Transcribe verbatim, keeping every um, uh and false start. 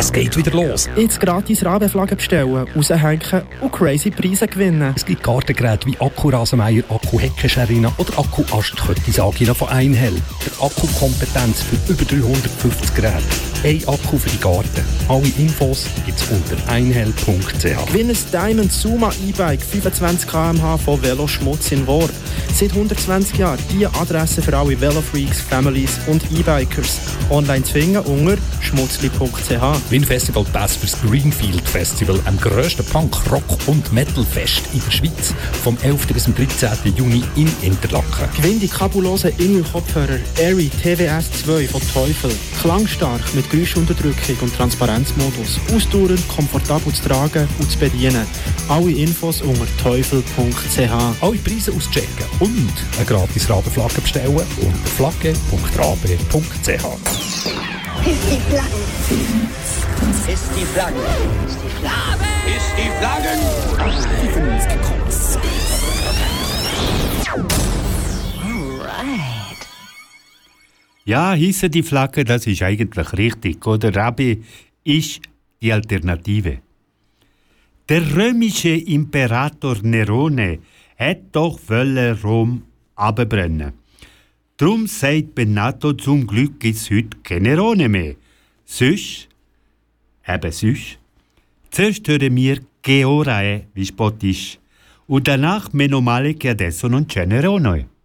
Es geht wieder los. Jetzt gratis Rabeflaggen bestellen, raushängen und crazy Preise gewinnen. Es gibt Gartengeräte wie Akku-Rasenmäher, Akku-Heckenscharina oder Akku-Astkörtisagina von Einhell. Der Akkukompetenz für über dreihundertfünfzig Geräte. Ein Akku für die Garten. Alle Infos gibt's unter einhell punkt c h. Gewinn ein Diamond Zuma E-Bike fünfundzwanzig Kilometer pro Stunde von Veloschmutz in Worb. Seit hundertzwanzig Jahren die Adresse für alle Velofreaks, Families und E-Bikers. Online zu finden unter schmutzli punkt c h. Win Festival Pass fürs Greenfield Festival, am grössten Punk, Rock und Metal Fest in der Schweiz, vom elften bis zum dreizehnten Juni in Interlaken. Gewinn die kabulosen Inul-Kopfhörer Airy T W S zwei von Teufel. Klangstark mit Geräuschunterdrückung und Transparenzmodus. Ausdauernd, komfortabel zu tragen und zu bedienen. Alle Infos unter teufel punkt c h. Alle Preise auschecken und eine gratis Rabeflagge bestellen unter flagge punkt rabe punkt c h. Ist die Flagge. Ist die Flagge. Ist die Flagge. Ist die Flagge. Alright. Ja, hisse die Flagge, das ist eigentlich richtig. Oder Rabbi ist die Alternative. Der römische Imperator Nerone hat doch wollen Rom abbrennen. Drum sagt Benatto, zum Glück gibt's heute keine Nerone mehr. Sonst, eben sonst, zuerst hören wir Che ora è, wie spät ist, und danach meno male che adesso non c'è Nerone.